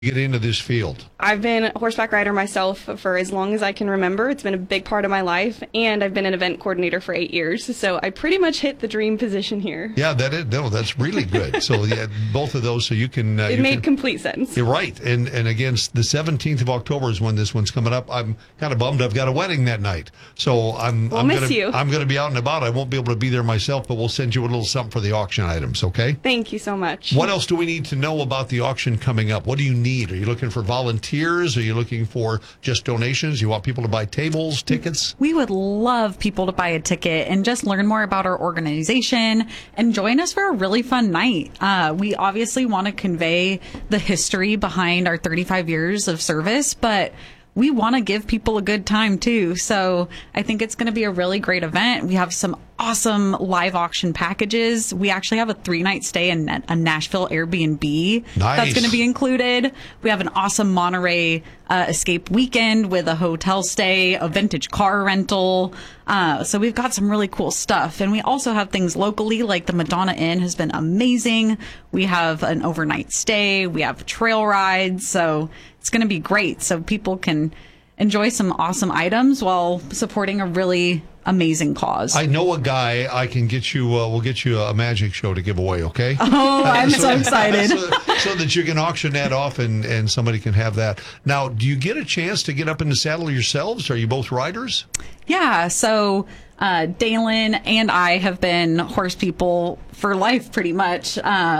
get into this field? I've been a horseback rider myself for as long as I can remember. It's been a big part of my life, and I've been an event coordinator for 8 years. So I pretty much hit the dream position here. Yeah, that's really good. So yeah, both of those, so you can. It made complete sense. You're right, and again, the 17th of October is when this one's coming up. I'm kind of bummed. I've got a wedding that night, so I'm gonna be out and about. I won't be able to be there myself, but we'll send you a little something for the auction items. Okay. Thank you so much. What else do we need to know about the auction coming up? What do you need? Are you looking for volunteers? Are you looking for just donations? You want people to buy tables, tickets? We would love people to buy a ticket and just learn more about our organization and join us for a really fun night. We obviously want to convey the history behind our 35 years of service, but we want to give people a good time too. So I think it's going to be a really great event. We have some awesome live auction packages. We actually have a 3-night stay in a Nashville Airbnb. Nice. That's going to be included. We have an awesome Monterey escape weekend with a hotel stay, a vintage car rental. So we've got some really cool stuff. And we also have things locally, like the Madonna Inn has been amazing. We have an overnight stay. We have trail rides. So it's going to be great. So people can enjoy some awesome items while supporting a really amazing cause. I know a guy. I can get you. We'll get you a magic show to give away. Okay. Oh, I'm so excited. So that you can auction that off and somebody can have that. Now, do you get a chance to get up in the saddle yourselves? Are you both riders? Yeah. So Dalen and I have been horse people for life, pretty much.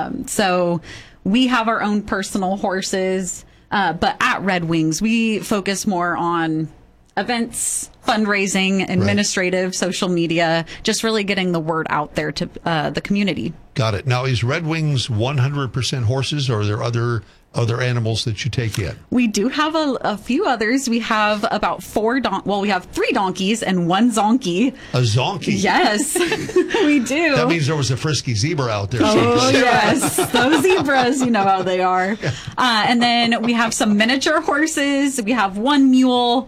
So we have our own personal horses. But at Red Wings, we focus more on events, fundraising, administrative, social media, just really getting the word out there to the community. Got it. Now, is Red Wings 100% horses, or are there other animals that you take in? We do have a few others. We have about we have 3 donkeys and 1 zonkey. A zonkey? Yes, we do. That means there was a frisky zebra out there. Oh, yes. Those zebras, you know how they are. And then we have some miniature horses. We have 1 mule.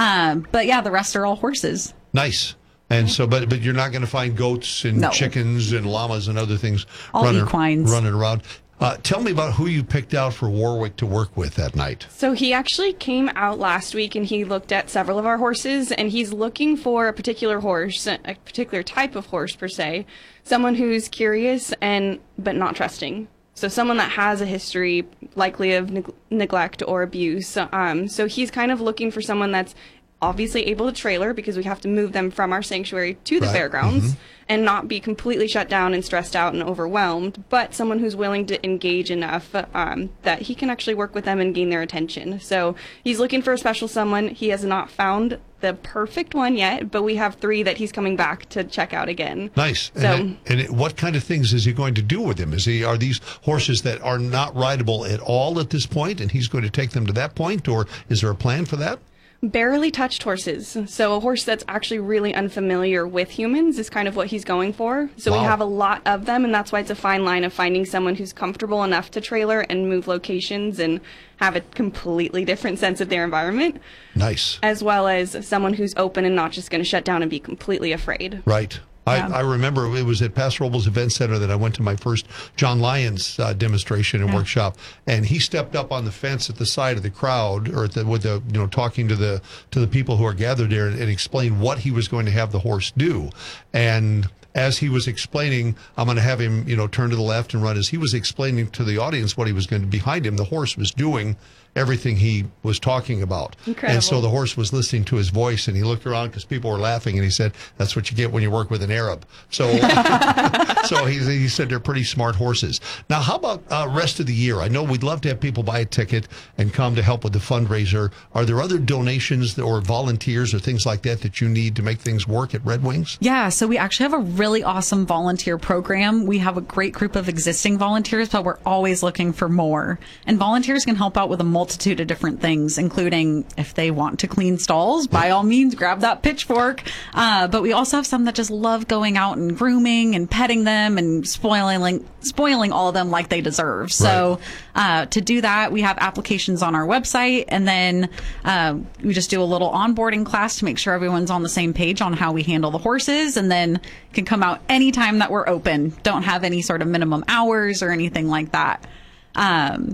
But yeah, the rest are all horses. Nice. And so, but you're not going to find goats and chickens and llamas and other things running around. Tell me about who you picked out for Warwick to work with that night. So he actually came out last week and he looked at several of our horses, and he's looking for a particular horse, a particular type of horse per se, someone who's curious but not trusting. So someone that has a history likely of neglect or abuse. So he's kind of looking for someone that's obviously able to trailer, because we have to move them from our sanctuary to the fairgrounds and not be completely shut down and stressed out and overwhelmed, but someone who's willing to engage enough that he can actually work with them and gain their attention. So he's looking for a special someone. He has not found the perfect one yet, but we have 3 that he's coming back to check out again. Nice. So, and what kind of things is he going to do with them? Are these horses that are not rideable at all at this point, and he's going to take them to that point, or is there a plan for that? barely touched horses. So a horse that's actually really unfamiliar with humans is kind of what he's going for. So we have a lot of them, and that's why it's a fine line of finding someone who's comfortable enough to trailer and move locations and have a completely different sense of their environment. Nice. As well as someone who's open and not just going to shut down and be completely afraid. Right. I remember it was at Paso Robles Event Center that I went to my first John Lyons demonstration and workshop, and he stepped up on the fence at the side of the crowd, or talking to the people who are gathered there, and explained what he was going to have the horse do. And as he was explaining, I'm going to have him, turn to the left and run. As he was explaining to the audience what he was going to, behind him, the horse was doing everything he was talking about. Incredible. And so the horse was listening to his voice, and he looked around because people were laughing, and he said, "That's what you get when you work with an Arab." So, he said they're pretty smart horses. Now, how about rest of the year? I know we'd love to have people buy a ticket and come to help with the fundraiser. Are there other donations or volunteers or things like that you need to make things work at Red Wings? Yeah, so we actually have a really awesome volunteer program. We have a great group of existing volunteers, but we're always looking for more. And volunteers can help out with a multitude of different things, including if they want to clean stalls, by all means, grab that pitchfork. But we also have some that just love going out and grooming and petting them and spoiling all of them like they deserve. So to do that, we have applications on our website, and then we just do a little onboarding class to make sure everyone's on the same page on how we handle the horses, and then can come out anytime that we're open. Don't have any sort of minimum hours or anything like that.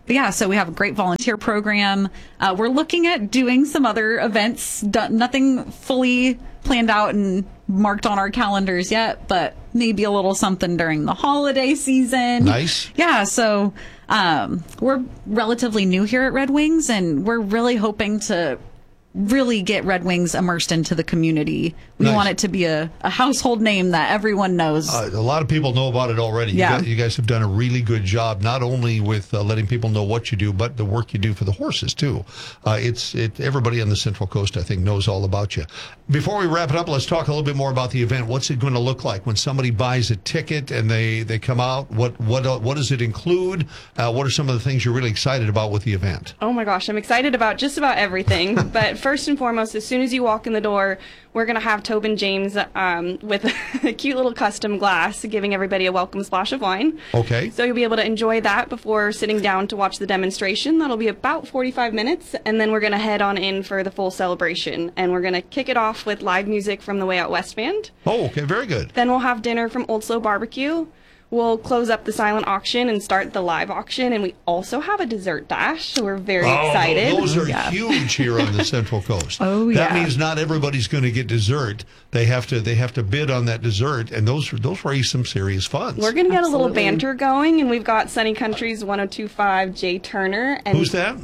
But yeah, so we have a great volunteer program. We're looking at doing some other events. Nothing fully planned out and marked on our calendars yet, but maybe a little something during the holiday season. Nice. Yeah, so we're relatively new here at Red Wings, and we're really hoping to really get Red Wings immersed into the community. We Nice. want it to be a household name that everyone knows. A lot of people know about it already. Yeah. You guys have done a really good job, not only with letting people know what you do, but the work you do for the horses, too. Everybody on the Central Coast, I think, knows all about you. Before we wrap it up, let's talk a little bit more about the event. What's it going to look like when somebody buys a ticket and they come out? What does it include? What are some of the things you're really excited about with the event? Oh my gosh, I'm excited about just about everything. But first and foremost, as soon as you walk in the door, we're going to have Tobin James with a cute little custom glass giving everybody a welcome splash of wine. Okay. So you'll be able to enjoy that before sitting down to watch the demonstration. That'll be about 45 minutes, and then we're going to head on in for the full celebration. And we're going to kick it off with live music from the Way Out West Band. Oh, okay. Very good. Then we'll have dinner from Old Slow Barbecue. We'll close up the silent auction and start the live auction, and we also have a dessert dash, so we're very excited. Those are Yeah. huge here on the Central Coast. Oh, That yeah. means not everybody's going to get dessert. They have to bid on that dessert, and those raise some serious funds. We're going to get a little Absolutely. banter going, and we've got Sunny Country's 1025 Jay Turner. And Who's that?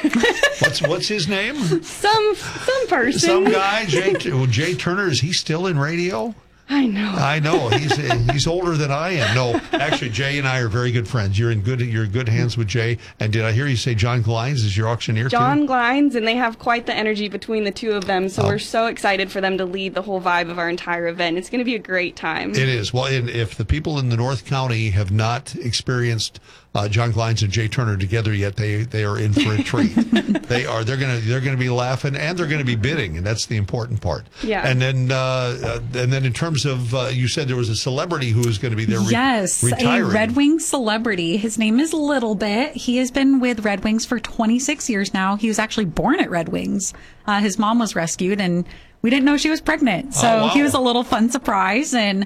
What's his name? Some person. Some guy, Jay Turner. Is he still in radio? I know. I know he's older than I am. No, actually, Jay and I are very good friends. You're in good hands with Jay. And did I hear you say John Glines is your auctioneer John too? Glines, and they have quite the energy between the two of them, so we're so excited for them to lead the whole vibe of our entire event. It's going to be a great time. It is. Well, and if the people in the North County have not experienced John Glines and Jay Turner together yet, they are in for a treat. They're gonna be laughing, and they're gonna be bidding, and that's the important part. Yeah. And then in terms of you said there was a celebrity who was going to be there. Yes, retiring. a Red Wings celebrity. His name is Little Bit. He has been with Red Wings for 26 years now. He was actually born at Red Wings. His mom was rescued, and we didn't know she was pregnant. So Oh, wow. he was a little fun surprise. And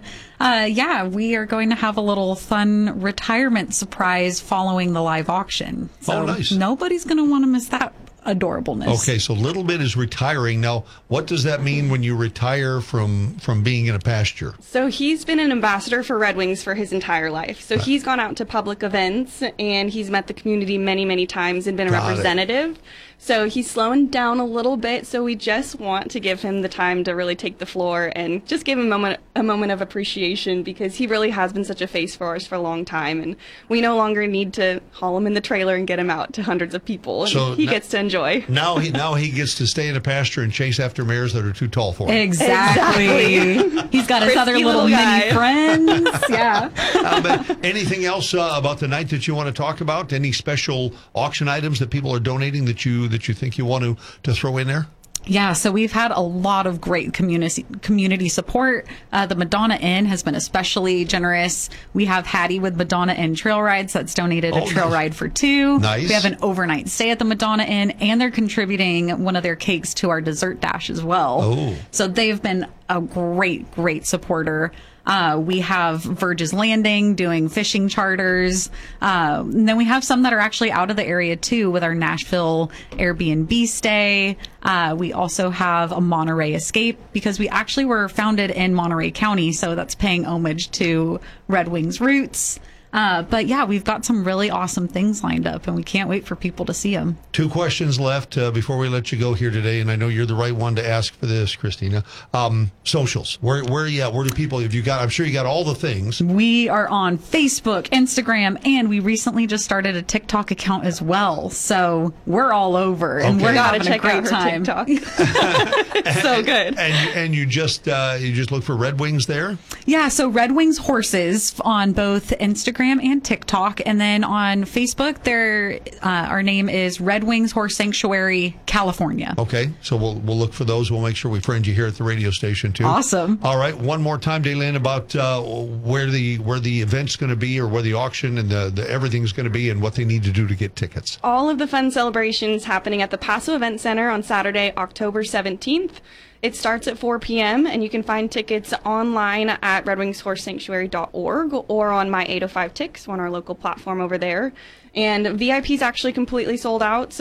we are going to have a little fun retirement surprise following the live auction. So nice. Nobody's going to want to miss that adorableness. Okay, so Little Bit is retiring now. What does that mean when you retire from being in a pasture? So he's been an ambassador for Red Wings for his entire life. So he's gone out to public events, and he's met the community many, many times and been a Got it. representative. So he's slowing down a little bit, so we just want to give him the time to really take the floor and just give him a moment of appreciation, because he really has been such a face for us for a long time, and we no longer need to haul him in the trailer and get him out to hundreds of people. And So he no- gets to enjoy. Now he gets to stay in a pasture and chase after mares that are too tall for him. Exactly. He's got his Frisky other little little guy. mini friends. Yeah. But anything else about the night that you want to talk about? Any special auction items that people are donating that you think you want to throw in there? Yeah, so we've had a lot of great community support. The Madonna Inn has been especially generous. We have Hattie with Madonna Inn Trail Rides that's donated a trail nice. ride for 2. Nice. We have an overnight stay at the Madonna Inn, and they're contributing one of their cakes to our dessert dash as well. Oh. So they've been a great supporter. We have Verge's Landing doing fishing charters. And then we have some that are actually out of the area too with our Nashville Airbnb stay. We also have a Monterey Escape because we actually were founded in Monterey County. So that's paying homage to Red Wings roots. But yeah, we've got some really awesome things lined up, and we can't wait for people to see them. 2 questions left before we let you go here today, and I know you're the right one to ask for this, Christina. Socials. Where are you at? Where do people? Have you got? I'm sure you got all the things. We are on Facebook, Instagram, and we recently just started a TikTok account as well. So we're all over, and Okay. we're Gotta having a check great out her time. TikTok. It's so good. And you just look for Red Wings there. Yeah, so Red Wings Horses on both Instagram and TikTok, and then on Facebook, our name is Red Wings Horse Sanctuary, California. Okay, so we'll look for those. We'll make sure we friend you here at the radio station too. Awesome. All right, one more time, Daylin, about where the event's going to be, or where the auction and the everything's going to be, and what they need to do to get tickets. All of the fun celebrations happening at the Paso Event Center on Saturday, October 17th. It starts at 4 p.m. and you can find tickets online at redwingshorsesanctuary.org or on My 805 Ticks on our local platform over there. And VIP is actually completely sold out.